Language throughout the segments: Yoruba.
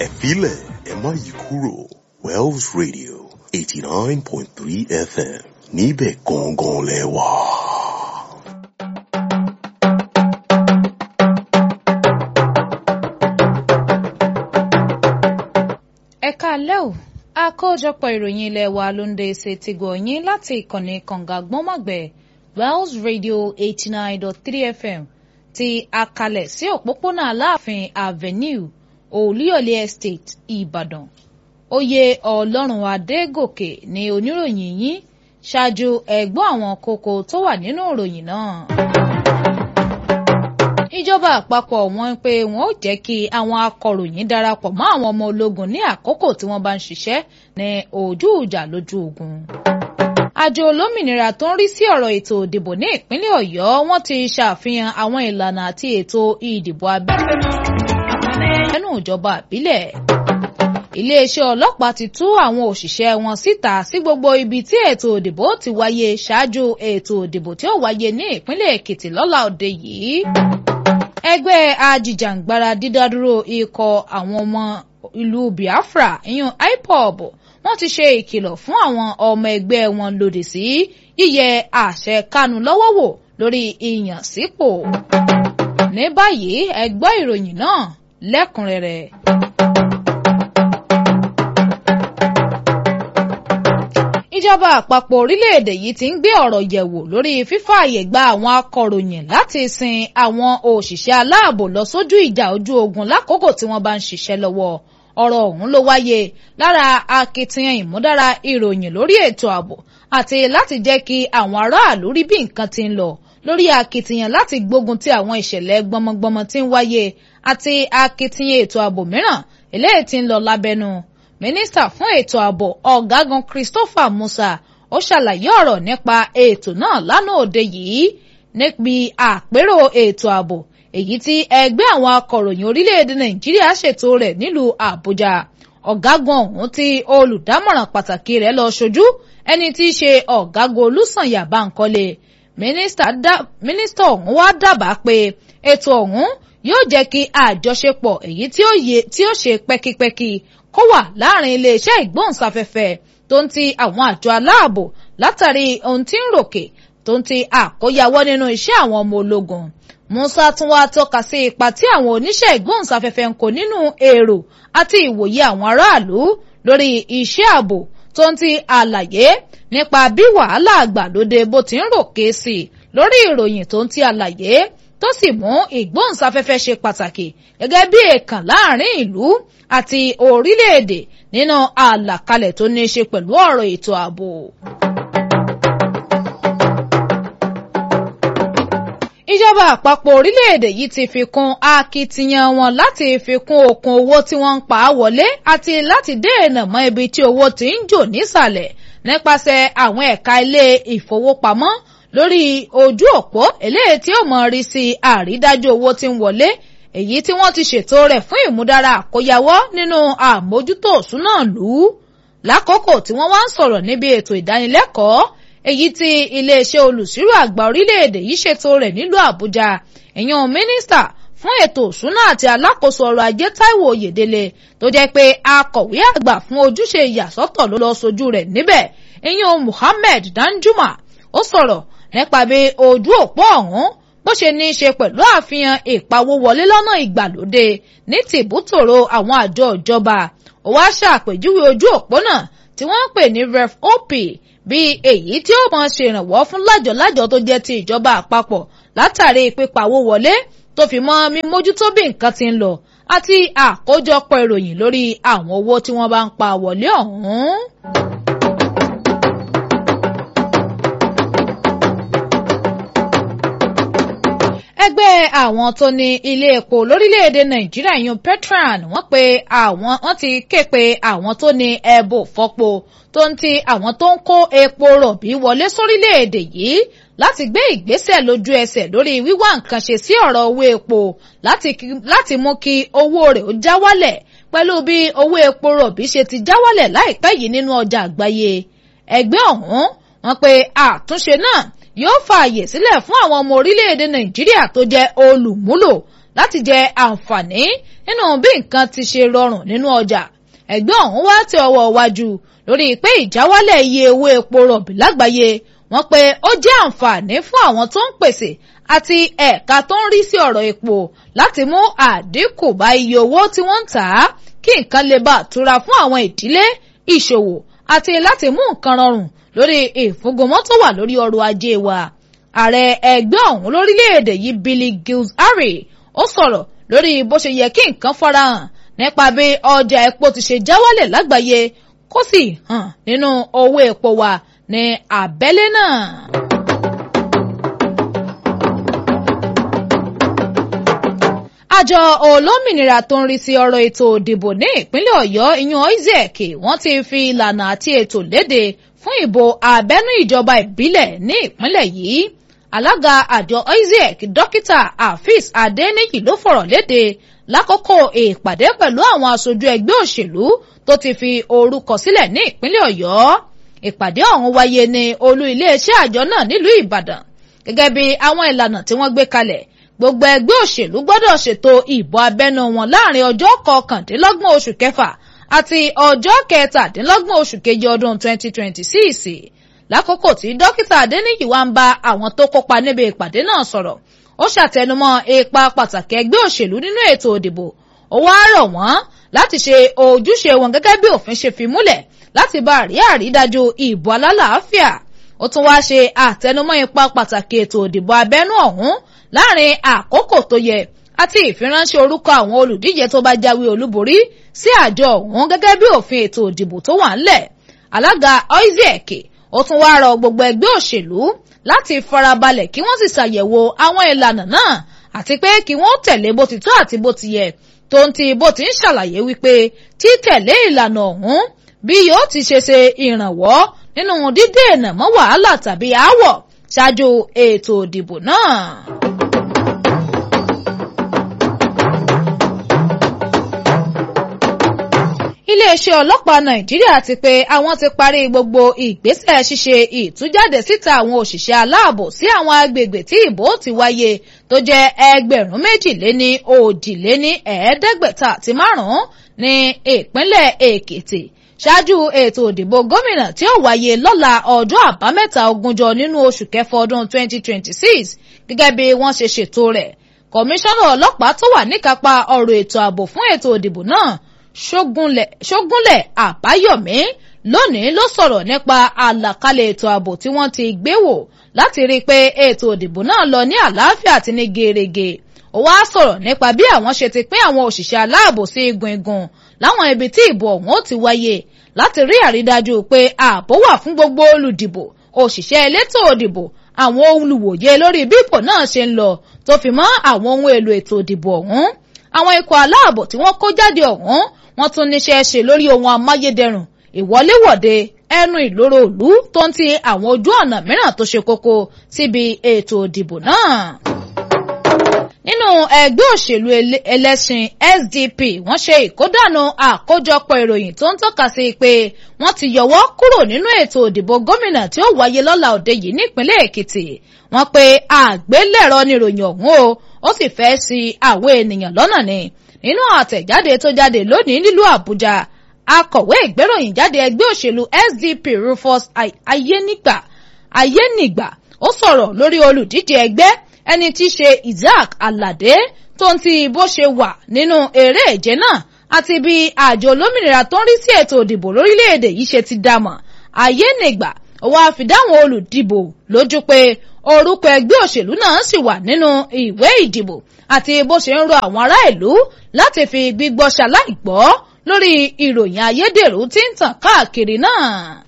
Ẹ̀fílẹ̀ ẹ má yí kúrò Wells Radio 89.3 FM níbẹ̀ gangan lẹ wà. Ẹ káalẹ́ o, àkójọpọ̀ ìròyìn ilé wa ló ń dé ṣe ti gbọ̀nyìn láti ìkànnì kànga gbọ́nmọ̀gbẹ̀ Wells Radio 89.3 FM ti àkàlẹ̀ sí òpópónà Aláàfin Avenue Olúyọ̀lé Estate Ìbàdàn. Oyè Ọlọ́run Adégòkè ni oníròyìn yín, ṣáájú ẹ̀gbọ́n àwọn kókó tó wà nínú ìròyìn náà. Ìjọba àpapọ̀ wọ́n pé wọ́n ó jẹ́ kí àwọn akọ̀ròyìn darapọ̀ mọ́ àwọn ọmọ ológun ní àkókò tí wọ́n bá ń ṣiṣẹ́ ní ojú ìjà lójú ogun. Àjọ olómìnira tó ń rí sí ọ̀rọ̀ ètò ìdìbò ní ìpínlẹ̀ Ọ̀yọ́ wọ́n ti ṣàfihàn àwọn ìlànà àti ètò ìdìbò abẹ́nú ìjọba ìbílẹ̀. Iléeṣẹ́ ọlọ́pàá ti tú àwọn òṣìṣẹ́ wọn síta sí gbogbo ibi tí ètò ìdìbò ti wáyé ṣáájú ètò ìdìbò tí ó wáyé ní ìpínlẹ̀ Èkìtì lọ́la òde yìí. Ẹgbẹ́ ajìjàǹgbara dídádúró ikọ̀ àwọn ọmọ ìlú Biafra ìyún IPOB wọ́n ti ṣe ìkìlọ̀ fún àwọn ọmọ ẹgbẹ́ wọn lòdì sí yíyẹ àṣẹ Kánú lọ́wọ́ wò lórí ìyànsípò. Ní báyìí ẹ gbọ́ ìròyìn náà lẹ́kùnrẹ́rẹ́. Ìjọba àpapọ̀ orílẹ̀-èdè yìí ti ń gbé ọ̀rọ̀ yẹ̀wò lórí fífààyè gba àwọn akọ̀ròyìn láti sin àwọn òṣìṣẹ́ aláàbò lọ sójú ìjà ojú ogun lákòókò tí wọ́n bá ń ṣiṣẹ́ lọ́wọ́. Ọ̀rọ̀ ọ̀hún ló wáyé lára akitiyan ìmúdára ìròyìn lórí ètò ààbò àti láti jẹ́ kí àwọn aráàlú rí bí nǹkan ti ń lọ lórí akitiyan láti gbógun ti àwọn ìṣẹ̀lẹ̀ gbọmọgbọmọ tí ń wáyé àti akitiyan ètò ààbò mìíràn eléyìí tí ń lọ lábẹ́nu. Mínísítà fún ètò ààbò Ọ̀gágun Christopher Musa ó ṣàlàyé ọ̀rọ̀ nípa ètò náà lánàá òde yìí níbi àpérò ètò ààbò èyí tí ẹgbẹ́ àwọn akọ̀ròyìn orílẹ̀-èdè Nàìjíríà ṣètò rẹ̀ nílùú Àbújá. Ọ̀gágun ọ̀hún tí olùdámọ̀ràn pàtàkì rẹ̀ lọ ṣojú ẹni tí í ṣe Ọ̀gágun Olúsànyà Bánkọ́lé. Mínísítà ọ̀hún wá dábàá pé ètò ọ̀hún yóò jẹ́ kí àjọṣepọ̀ èyí tí ó ṣe pẹ́kípẹ́kí kó wà láàrin iléeṣẹ́ ìgbóhùnsáfẹ́fẹ́ tó ń ti àwọn àjọ aláàbò látàrí ohun tí ń ròkè tó ń ti àkóyawọ́ nínú iṣẹ́ àwọn ọmọ ológun. Musa tún wá tọ́ka sí ipa tí àwọn oníṣẹ́ ìgbóhùnsáfẹ́fẹ́ ń kó nínú èrò àti ìwòye àwọn aráàlú lórí iṣẹ́ ààbò tó ń ti àlàyé nípa bí wàhálà àgbàlódé bó ti ń ròkè sí lórí ìròyìn tó ń ti àlàyé tó sì mú ìgbóhùnsáfẹ́fẹ́ ṣe pàtàkì gẹ́gẹ́ bí èèkàn láàrin ìlú àti orílẹ̀-èdè nínú àlàkalẹ̀ tó ní í ṣe pẹ̀lú ọ̀rọ̀ ètò ààbò. Ìjọba àpapọ̀ orílẹ̀-èdè yìí ti fi kún akitiyan wọn láti fi kún okùn owó tí wọ́n ń pa á wọlé àti láti dènà mọ́ ibi tí owó ti ń jò nísàlẹ̀ nípasẹ̀ àwọn ẹ̀ka ilé ìfowópamọ́ lórí ojú òpó eléyìí tí ó mọ̀ rí sí àrídájú owó tí ń wọlé èyí tí wọ́n ti ṣètò rẹ̀ fún ìmúdára àkóyawọ́ nínú àmójútó òṣùnà ìlú. Lákòókò tí wọ́n wá ń sọ̀rọ̀ níbi ètò ìdánilẹ́kọ̀ọ́ èyí tí iléeṣẹ́ olùṣírò àgbà orílẹ̀-èdè yìí ṣètò rẹ̀ nílùú Àbújá, ẹ̀yàn mínísítà fún ètò òṣùnà àti alákòóso ọrọ̀ ajé Táíwò Oyèdélé tó jẹ́ pé akọ̀wé àgbà fún ojúṣe ìyàsọ́tọ̀ ló lọ sojú rẹ̀ níbẹ̀, ẹ̀yàn Muhammed Danjuma ó sọ̀rọ̀ nípa bí ojú òpó ọ̀hún bó ṣe ní í ṣe pẹ̀lú àfihàn ìpawówọlé lọ́nà ìgbàlódé ní tìbútòrò àwọn àjọ ìjọba. Ó wá ṣàpèjúwe ojú òpó náà tí wọ́n ń pè ní REF-OP bí èyí tí ó mọ̀ ṣèrànwọ́ fún lájọ̀lájọ̀ tó jẹ́ ti ìjọba àpapọ̀ látàrí pípawó wọlé tó fi mọ́ mímójútó bí nǹkan ti ń lọ àti àkójọpọ̀ ìròyìn lórí àwọn owó tí wọ́n bá ń pa wọlé ọ̀hún. Ẹgbẹ́ àwọn tó ní ilé epo lórílẹ̀‐èdè Nàìjíríà yún Petran wọ́n ti ké pe àwọn tó ní ẹbò fọ́po tó ń ti àwọn tó ń kó epo rọ̀bì wọlé sórílẹ̀‐èdè yìí láti gbé ìgbésẹ̀ lójú ẹsẹ̀ lórí wíwá nǹkan ṣe sí ọ̀rọ̀ owó epo láti mú kí owó rẹ̀ ó já wálẹ̀ pẹ̀lú bí owó epo rọ̀bì ṣe ti já wálẹ̀ láìpẹ́ yìí nínú ọjà àgbáyé. Ẹgbẹ́ ọ̀hún wọ́n pe àtúnṣe náà yóò fààyè sílẹ̀ fún àwọn ọmọ orílẹ̀-èdè Nàìjíríà tó jẹ́ olùmúlò láti jẹ àǹfààní nínú bí nǹkan ti ṣe rọrùn nínú ọjà. Ẹgbẹ́ ọ̀hún wá tẹ ọwọ́ wájú lórí pé ìjáwálẹ̀ iye owó epo rọ̀bì lágbàáyé wọ́n pé ó jẹ́ àǹfààní fún àwọn tó ń pèsè àti ẹ̀ka tó ń rí sí ọ̀rọ̀ epo láti mú àdínkù bá iye owó tí wọ́n ń tà á kí nǹkan lè bá tura fún àwọn ìdílé ìṣòwò àti láti mú nǹkan rọrùn lórí ìfúngunmọ́ tó wà lórí ọrọ̀ ajé wa. Ààrẹ ẹgbẹ́ ọ̀hún lórílẹ̀‐èdè yìí Billy Gills-Harry ó sọ̀rọ̀ lórí bó ṣe yẹ kí nǹkan farahàn nípa bí ọjà epo ti ṣe já wálẹ̀ lágbàáyé kó sì hàn nínú owó epo wa ní abẹ́lé náà. Àjọ olómìnira tó ń rí sí ọ̀rọ̀ ètò òdìbò ní ìpínlẹ̀ Ọ̀yọ́ ìyún ISEC wọ́n ti fi ìlànà àti ètò léde fún ìbò abẹ́nú ìjọba ìbílẹ̀ ní ìpínlẹ̀ yìí. Alága àjọ ISEC Dókítà Hafiz Adéníyì ló fọ̀rọ̀ léde lákòókò ìpàdé pẹ̀lú àwọn aṣojú ẹgbẹ́ òṣèlú tó ti fi orúkọ sílẹ̀ ní ìpínlẹ̀ Ọ̀yọ́. Ìpàdé ọ̀hún wáyé ní olú iléeṣẹ́ àjọ náà nílùú Ìbàdàn. Gẹ́gẹ́ bí àwọn ìlànà tí wọ́n gbé kalẹ̀, gbogbo ẹgbẹ́ òṣèlú gbọ́dọ̀ ṣètò ìbò abẹ́nú wọn láàrin ọjọ́ 29 oṣù kẹfà àti ọjọ́ 17 oṣù keje ọdún 2026. Lákòókò tí dókítà Adéníyì wá ń bá àwọn tó kópa níbi ìpàdé náà sọ̀rọ̀, ó ṣàtẹnumọ́ ipa pàtàkì ẹgbẹ́ òṣèlú nínú ètò òdìbò. Ó wá rọ̀ wọ́n láti ṣe ojúṣe wọn gẹ́gẹ́ bí òfin ṣe fi múlẹ̀ láti bá rí àrídájú ìbò alálàáfíà. Ó tún wá ṣe àtẹnumọ́ ipa pàtàkì ètò òdìbò abẹ́nú ọ̀hún láàrin àkókò tó yẹ àti ìfiránṣẹ́ orúkọ àwọn olùdíje tó bá jáwé olúborí sí àjọ ọ̀hún gẹ́gẹ́ bí òfin ètò òdìbò tó wà ńlẹ̀. Alága ISEC ó tún wá rọ gbogbo ẹgbẹ́ òṣèlú láti farabalẹ̀ kí wọ́n sì ṣàyẹ̀wò àwọn ìlànà náà àti pé kí wọ́n tẹ̀lé bó ti tó àti bó ti yẹ, tó ń ti bó ti ń ṣàlàyé wípé títẹ̀lé ìlànà ọ̀hún bí yóò ti ṣe ìrànwọ́ nínú dídènà mọ́ wàhálà tàbí aáwọ̀ ṣáájú ètò òdìbò náà. Iléeṣẹ́ ọlọ́pàá Nàìjíríà ti pé àwọn ti parí gbogbo ìgbésẹ̀ ṣíṣe ìtújáde síta àwọn òṣìṣẹ́ aláàbò sí àwọn agbègbè tí ìbò ti wáyé tó jẹ́ 2,245 ní ìpínlẹ̀ Èkìtì ṣáájú ètò òdìbò gómìnà tí ó wáyé lọ́la ọjọ́ àbámẹ́ta 20 nínú oṣù kẹfà ọdún 2026 gẹ́gẹ́ bí wọ́n ṣe ṣètò rẹ̀. Kọmíṣánná ọlọ́pàá tó wà níkápá ọ̀rọ̀ ètò ààbò fún ètò òdìbò náà Ṣógúnlẹ̀ Àbáyọ̀mí lónìí ló sọ̀rọ̀ nípa àlàkalẹ̀ ètò ààbò tí wọ́n ti gbé wò láti rí i pé ètò òdìbò náà lọ ní àlàáfíà àti ní gerege. Ó wá sọ̀rọ̀ nípa bí àwọn ṣe ti pín àwọn òṣìṣẹ́ aláàbò sí igun láwọn ibi tí ìbò ọ̀hún ó ti wáyé láti rí àrídájú pé ààbò wà fún gbogbo olùdìbò, òṣìṣẹ́ elétò òdìbò, àwọn olùwòye lórí bí ìbò náà ṣe ń lọ tó fi mọ́ àwọn ohun èlò ètò òdìbò ọ̀hún. Àwọn ikọ̀ aláàbò tí wọ́n kó jáde ọ̀hún wọ́n tún níṣẹ́ ṣe lórí ohun amáyédẹrùn, ìwọléwọ̀de, ẹnu ìloro ìlú tó ń ti àwọn ojú ọ̀nà mìíràn tó ṣe kókó síbi ètò òdìbò náà. Nínú ẹgbẹ́ òṣèlú ẹlẹ́sìn SDP wọ́n ṣe ìkódànù àkójọpọ̀ ìròyìn tó ń tọ́ka sí pé wọ́n ti yọwọ́ kúrò nínú ètò òdìbò gómìnà tí ó wáyé lọ́la òde yìí nípínlẹ̀ Èkìtì. Wọ́n pe àgbélẹ̀rọ níròyìn ọ̀hún ó sì fẹ́ sí àwọn ènìyàn lọ́nà ni. Nínú àtẹ̀jáde tó jáde lónìí nílùú Àbújá, akọ̀wé ìgbéròyìn jáde ẹgbẹ́ òṣèlú SDP Rufus Ayénìgbà ó sọ̀rọ̀ lórí olùdíje ẹgbẹ́ ẹni tí í ṣe Isaac Aládé tó ń ti bó ṣe wà nínú eré ìje náà àti bí àjọ olómìnira tó ń rí sí ètò òdìbò lórílẹ̀‐èdè yìí ṣe ti dámọ̀. Ayénìgbà ó wá fi dáwọn olùdìbò lójú pé orúkọ ẹgbẹ́ òṣèlú náà sì wà nínú ìwé ìdìbò àti bó ṣe ń rọ àwọn ará ìlú láti fi gbígbọ́ ṣaláìgbọ́ lórí ìròyìn ayédèrú tí ń tàn káàkiri náà.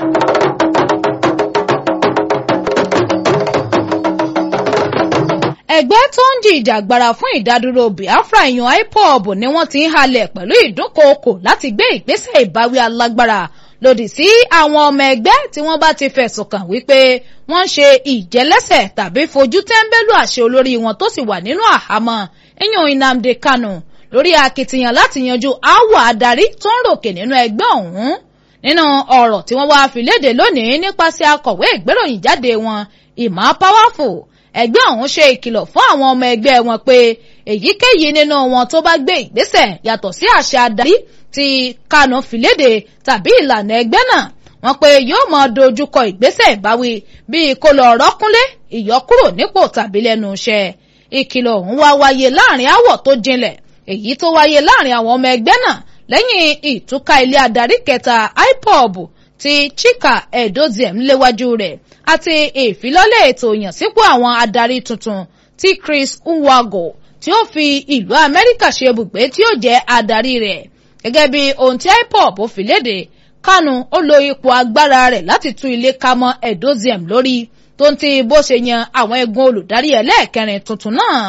Ẹgbẹ́ tó ń jìjàgbara fún ìdádúró Biafra ìyún IPOB ni wọ́n ti ń halẹ̀ pẹ̀lú ìdúnkookò láti gbé ìgbésẹ̀ ìbáwí alágbára lòdì sí àwọn ọmọ ẹgbẹ́ tí wọ́n bá ti fẹ̀sùn kàn wípé wọ́n ń ṣe ìjẹ́lẹ́sẹ̀ tàbí fojú tẹ́ńbẹ́lú àṣẹ olórí wọn tó sì wà nínú àhámọ́ ìyún Nnamdi Kanu lórí akitiyan láti yanjú aáwọ̀ adarí tó ń ròkè nínú ẹgbẹ́ ọ̀hún. Nínú ọ̀rọ̀ tí wọ́n wá fi léde lónìí nípasẹ̀ akọ̀wé ìgbéròyìn jáde wọn Emma Powerful, ẹgbẹ́ ọ̀hún ṣe ìkìlọ̀ fún àwọn ọmọ ẹgbẹ́ wọn pé èyíkéyìí nínú wọn tó bá gbé ìgbésẹ̀ yàtọ̀ sí àṣẹ adarí tí Kanu fi léde tàbí ìlànà ẹgbẹ́ náà, wọ́n pé yóò máa dojúkọ ìgbésẹ̀ ìbáwí bíi kó lọ rọ́kúnlé, ìyọkúrò nípò tàbí lẹ́nu iṣẹ́. Ìkìlọ̀ ọ̀hún wá wáyé láàrin aáwọ̀ tó jinlẹ̀ èyí tó wáyé láàrin àwọn ọmọ ẹgbẹ́ náà lẹ́yìn ìtúká ilé adarí kẹta IPOB tí Chika Edoziem léwájú rẹ̀ àti ìfilọ́lẹ̀ ètò ìyànsípò àwọn adarí tuntun tí Chris Nwago tí ó fi ìlú Amẹ́ríkà ṣe ibùgbé tí ó jẹ́ adarí rẹ̀. Gẹ́gẹ́ bí ohun tí IPOB fi léde, Kanu ó lo ipò agbára rẹ̀ láti tú ilé ká mọ́ Edoziem lórí tó ń ti bó ṣe yan àwọn ẹ̀gbọ́n olùdarí ẹlẹ́ẹ̀kẹrin tuntun náà.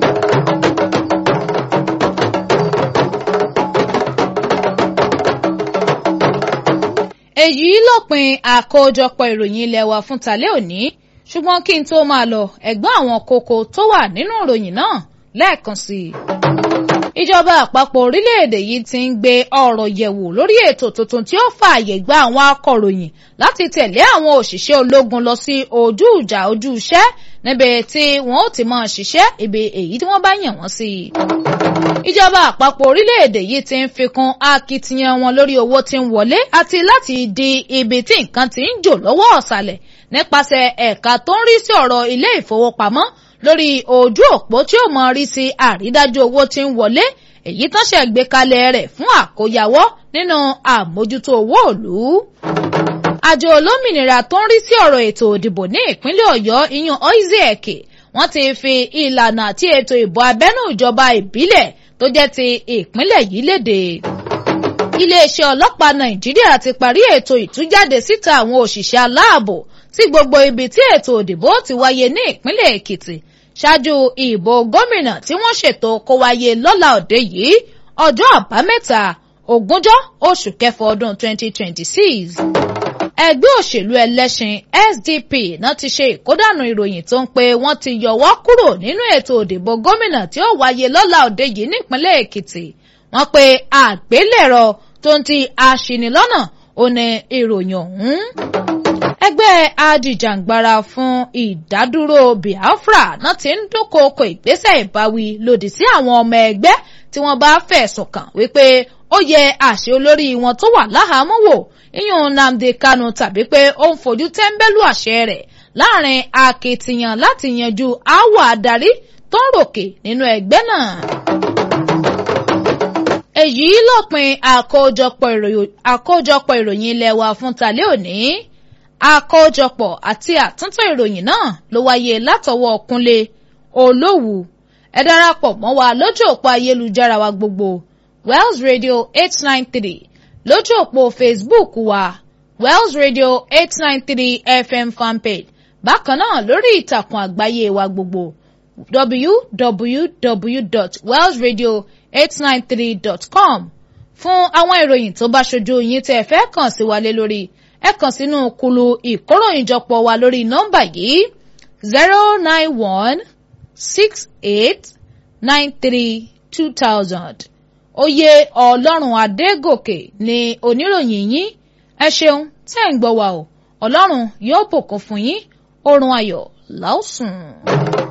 Èyí lópin àkójọpọ̀ ìròyìn ilé wa fún tàlẹ́ òní, ṣùgbọ́n kí n tó máa lọ ẹ̀gbọ́n àwọn kókó tó wà nínú ìròyìn náà lẹ́ẹ̀kan sí i. Ìjọba àpapọ̀ orílẹ̀-èdè yìí ti ń gbé ọ̀rọ̀ yẹ̀wò lórí ètò tuntun tí ó fààyè gba àwọn akọ̀ròyìn láti tẹ̀lé àwọn òṣìṣẹ́ ológun lọ sí ojú ìjà ojú iṣẹ́ níbi tí wọ́n ó ti máa ṣiṣẹ́ ibi èyí tí wọ́n bá yàn wọ́n sí. Ìjọba àpapọ̀ orílẹ̀-èdè yìí ti ń fikún akitiyan wọn lórí owó tí ń wọlé àti láti di ibi tí nǹkan ti ń jò lọ́wọ́ ọ̀sàlẹ̀ nípasẹ̀ ẹ̀ka tó ń rí sí ọ̀rọ̀ ilé ìfowópamọ́ lórí ojú òpó tí ó mọ rí sí àrídájú owó tí ń wọlé èyí tán ṣe gbé kalẹ̀ rẹ̀ fún àkóyawọ́ nínú àmójútó owó ìlú. Àjọ olómìnira tó ń rí sí ọ̀rọ̀ ètò òdìbò ní ìpínlẹ̀ Ọ̀yọ́ ìyún OISEC wọ́n ti fi ìlànà àti ètò ìbò abẹ́nú ìjọba ìbílẹ̀ tó jẹ́ ti ìpínlẹ̀ yìí léde. Iléeṣẹ́ ọlọ́pàá Nàìjíríà ti parí ètò ìtújáde síta àwọn òṣìṣẹ́ aláàbò sí gbogbo ibi tí ètò òdìbò ti wáyé ní ìpínlẹ̀ Èkìtì ṣáájú ìbò gómìnà tí wọ́n ṣètò kó wáyé lọ́la òde yìí ọjọ́ àbámẹ́ta 20 oṣù kẹfà ọdún 2026. Ẹgbẹ́ òṣèlú ẹlẹ́sìn SDP náà ti ṣe ìkódànù ìròyìn tó ń pe wọ́n ti yọwọ́ kúrò nínú ètò òdìbò gómìnà tí ó wáyé lọ́la òde yìí nípínlẹ̀ Èkìtì. Wọ́n pe àgbélẹ̀rọ tó ń ti aṣinilọ́nà ó ní ìròyìn ọ̀hún. Ẹgbẹ́ ajìjàǹgbara fún ìdádúró Biafra náà ti ń dúnkòokò ìgbésẹ̀ ìbáwí lòdì sí àwọn ọmọ ẹgbẹ́ tí wọ́n bá fẹ̀sùn kàn wípé ó yẹ àṣẹ olórí wọn tó wà láhàámọ́ wò ìyún Nnamdi Kanu tàbí pé ó ń fojú tẹ́ńbẹ́lú àṣẹ rẹ̀ láàrin akitiyan láti yanjú aáwọ̀ adarí tó ń ròkè nínú ẹgbẹ́ náà. Èyí lópin àkójọpọ̀ ìròyìn ilé wa fún tàlẹ́ òní. Àkójọpọ̀ àti àtúntò ìròyìn náà ló wáyé látọwọ́ Kúnlé Olówù. Ẹ darapọ̀ mọ́ wa lójú òpó ayélujára wa gbogbo Wells Radio 893 lójú òpó Facebook wa Wells Radio 893 FM fanpage, bákan náà lórí ìtàkùn àgbáyé wa gbogbo www.wellsradio893.com. Fún àwọn ìròyìn tó bá ṣojú yín tẹ́ fẹ́ kàn sí wa lé lórí, ẹ kàn sínú kùlù ìkóròyìnjọpọ̀ wa lórí nọ́mbà yìí 09168932000. Oyè Ọlọ́run Adégòkè ni oníròyìn yín. Ẹ ṣeun tẹ́ ń gbọ́ wa o. Ọlọ́run yóò bùkún fún yín. Oorun ayọ̀ la ó sùn.